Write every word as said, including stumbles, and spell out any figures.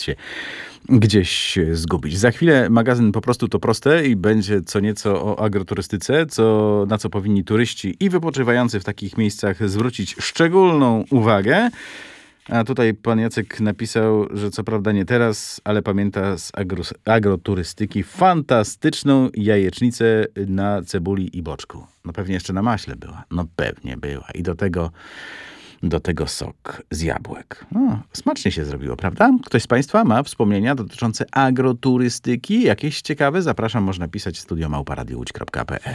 się gdzieś zgubić. Za chwilę magazyn Po prostu to proste i będzie co nieco o agroturystyce, co, na co powinni turyści i wypoczywający w takich miejscach zwrócić szczególną uwagę. A tutaj pan Jacek napisał, że co prawda nie teraz, ale pamięta z agro, agroturystyki fantastyczną jajecznicę na cebuli i boczku. No pewnie jeszcze na maśle była. No pewnie była. I do tego, do tego sok z jabłek. No, smacznie się zrobiło, prawda? Ktoś z państwa ma wspomnienia dotyczące agroturystyki? Jakieś ciekawe? Zapraszam, można pisać studio małpa radio łódź kropka pe el.